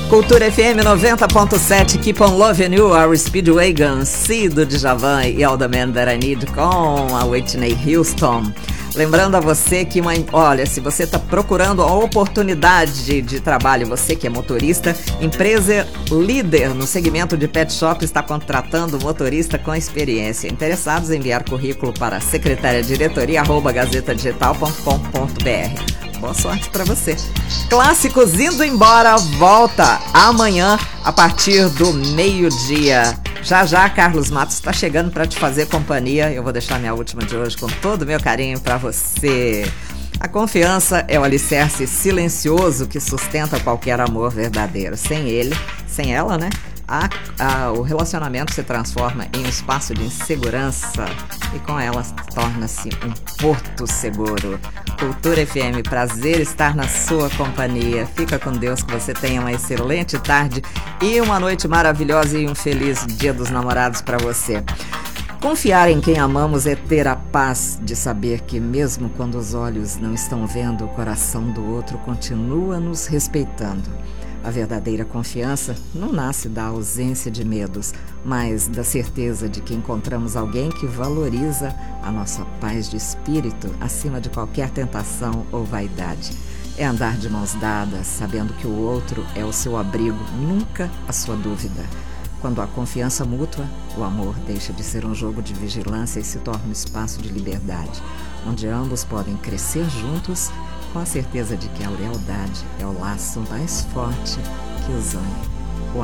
Cultura FM 90.7, Keep on Loving You, our Speedwagon, C do Djavan e All the Man That I Need com a Whitney Houston. Lembrando a você que, olha, se você está procurando a oportunidade de trabalho, você que é motorista, empresa líder no segmento de pet shop está contratando motorista com experiência. Interessados em enviar currículo para secretariadiretoria@gazetadigital.com.br. Boa sorte para você. Clássicos indo embora, volta amanhã a partir do meio-dia. Já, Carlos Matos está chegando para te fazer companhia. Eu vou deixar minha última de hoje com todo o meu carinho para você. A confiança é o alicerce silencioso que sustenta qualquer amor verdadeiro. Sem ele, sem ela, né? O relacionamento se transforma em um espaço de insegurança e com ela torna-se um porto seguro. Cultura FM, prazer estar na sua companhia. Fica com Deus, que você tenha uma excelente tarde e uma noite maravilhosa e um feliz Dia dos Namorados para você. Confiar em quem amamos é ter a paz de saber que mesmo quando os olhos não estão vendo, o coração do outro continua nos respeitando. A verdadeira confiança não nasce da ausência de medos, mas da certeza de que encontramos alguém que valoriza a nossa paz de espírito acima de qualquer tentação ou vaidade. É andar de mãos dadas, sabendo que o outro é o seu abrigo, nunca a sua dúvida. Quando há confiança mútua, o amor deixa de ser um jogo de vigilância e se torna um espaço de liberdade, onde ambos podem crescer juntos com a certeza de que a lealdade é o laço mais forte que os une.